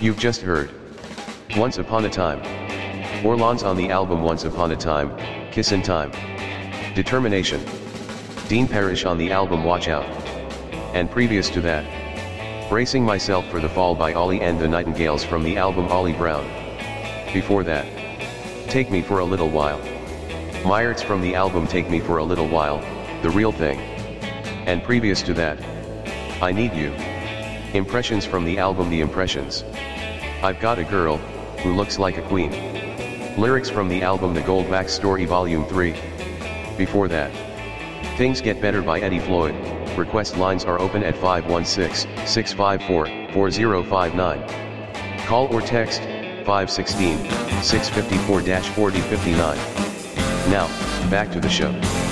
You've just heard Once Upon a Time. Orleans on the album Once Upon a Time, Kissin' Time. Determination. Dean Parrish on the album Watch Out. And previous to that, Bracing Myself for the Fall by Ollie and the Nightingales from the album Ollie Brown. Before that, Take Me for a Little While. Myerts from the album Take Me for a Little While, The Real Thing. And previous to that, I Need You. Impressions from the album The Impressions. I've Got a Girl, Who Looks Like a Queen. Lyrics from the album The Goldback Story Volume 3. Before that, Things Get Better by Eddie Floyd. Request lines are open at 516-654-4059. Call or text 516-654-4059. Now, back to the show.